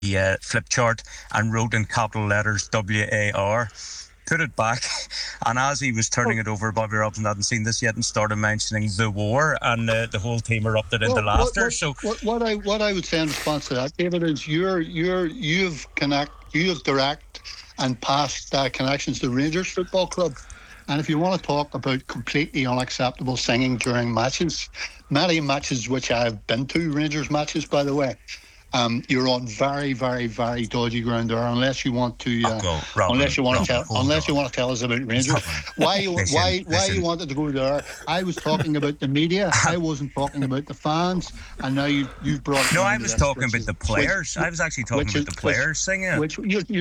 flip chart and wrote in capital letters WAR. Put it back, and as he was turning it over, Bobby Robson hadn't seen this yet and started mentioning the war, and the whole team erupted into laughter. What I would say in response to that, David, is you've direct and past connections to Rangers Football Club, and if you want to talk about completely unacceptable singing during matches, many matches which I've been to, Rangers matches, by the way. You're on very, very, very dodgy ground there. Unless you want to, unless you want to tell us about Rangers, why you wanted to go there? I was talking about the media. I wasn't talking about the fans. And now you've brought. No, I was talking about the players. I was actually talking about the players singing. Which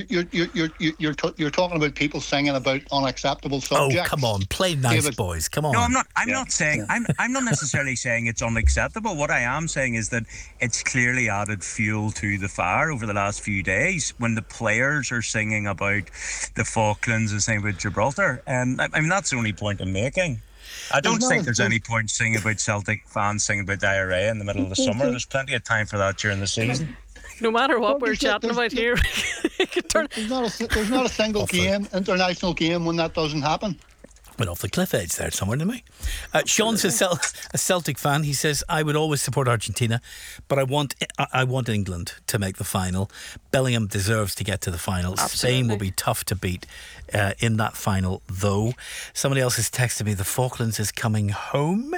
you're talking about people singing about unacceptable subjects. Oh, come on, play nice, David. Boys. Come on. No, I'm not. I'm not saying. I'm not necessarily saying it's unacceptable. What I am saying is that it's clearly added fuel to the fire over the last few days when the players are singing about the Falklands and singing about Gibraltar. And I mean, that's the only point I'm making. I don't think there's any point singing about Celtic fans singing about diarrhea in the middle of the summer. There's plenty of time for that during the season. No matter what we're chatting about here, there's not a single international game when that doesn't happen. Went off the cliff edge there somewhere, didn't we? Sean's a Celtic fan. He says, I would always support Argentina, but I want England to make the final. Bellingham deserves to get to the final. Absolutely. Spain will be tough to beat in that final, though. Somebody else has texted me, the Falklands is coming home.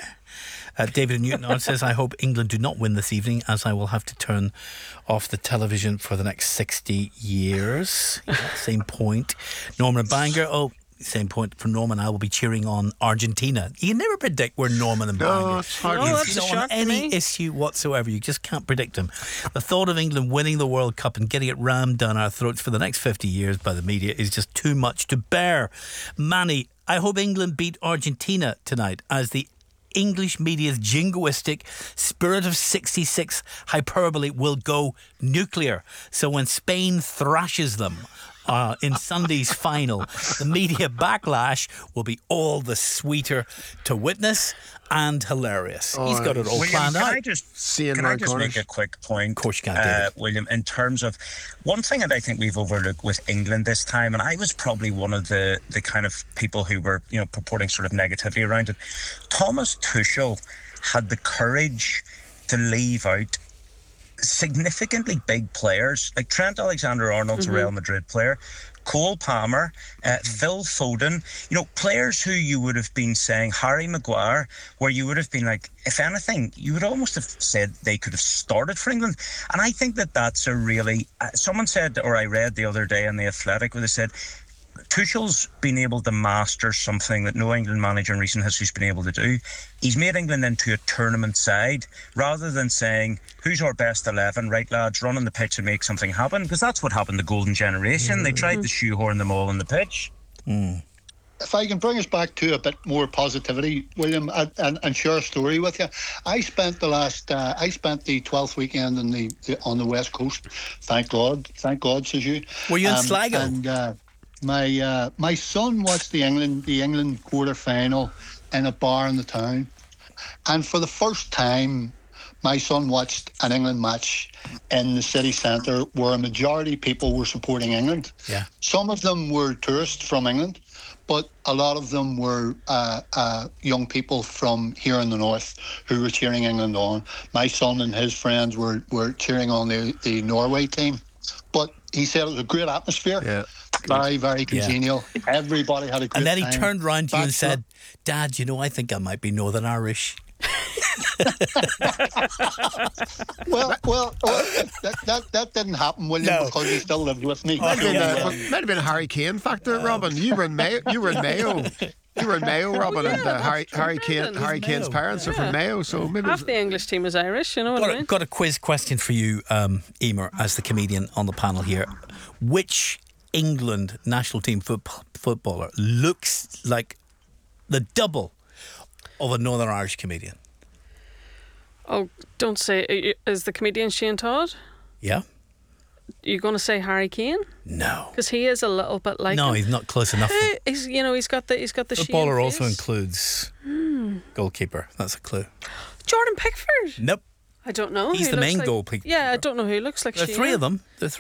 David Newton says, I hope England do not win this evening, as I will have to turn off the television for the next 60 years. Same point. Norman Banger, same point for Norman. I will be cheering on Argentina. You can never predict where Norman and Bangor it's hard. on any issue whatsoever. You just can't predict them. The thought of England winning the World Cup and getting it rammed down our throats for the next 50 years by the media is just too much to bear. Manny, I hope England beat Argentina tonight, as the English media's jingoistic spirit of 66 hyperbole will go nuclear. So when Spain thrashes them in Sunday's final, the media backlash will be all the sweeter to witness and hilarious. He's got it all planned out. Can I just make a quick point? Of course you can, William, in terms of one thing that I think we've overlooked with England this time, and I was probably one of the kind of people who were, purporting sort of negativity around it. Thomas Tuchel had the courage to leave out significantly big players like Trent Alexander-Arnold's a Real Madrid player, Cole Palmer, Phil Foden, players who you would have been saying, Harry Maguire, where you would have been like, if anything, you would almost have said they could have started for England. And I think that that's a really, someone said, or I read the other day in The Athletic, where they said, Tuchel's been able to master something that no England manager in recent history has been able to do. He's made England into a tournament side, rather than saying, who's our best 11, right lads, run on the pitch and make something happen, because that's what happened to Golden Generation. They tried to shoehorn them all on the pitch. If I can bring us back to a bit more positivity, William, and share a story with you. I spent the 12th weekend on the West Coast. Thank God, says you. Were you in Sligo? And my son watched the England quarter final in a bar in the town, and for the first time, my son watched an England match in the city centre where a majority of people were supporting England. Yeah, some of them were tourists from England, but a lot of them were young people from here in the north who were cheering England on. My son and his friends were cheering on the Norway team, but he said it was a great atmosphere. Yeah. Very, very congenial. Yeah. Everybody had a great time. And then he turned round to you and said, Dad, I think I might be Northern Irish. well, that didn't happen, William, because he still lived with me. Might have been a Harry Kane factor, Robin. You were in Mayo. You were in Mayo, Robin, and Harry Kane's parents are from Mayo, so maybe half the English team is Irish. You know what I mean? Got a quiz question for you, Emer, as the comedian on the panel here. Which England national team footballer looks like the double of a Northern Irish comedian? Oh, don't say. Is the comedian Shane Todd? Yeah. You're going to say Harry Kane? No, because he is a little bit like. No, him. He's not close enough. He's got the footballer also includes goalkeeper. That's a clue. Jordan Pickford. Nope. I don't know. He's the main goalkeeper. Yeah, I don't know who he looks like. There are three of them.